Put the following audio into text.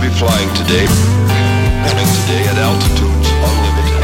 be flying today. Flying today at altitudes unlimited.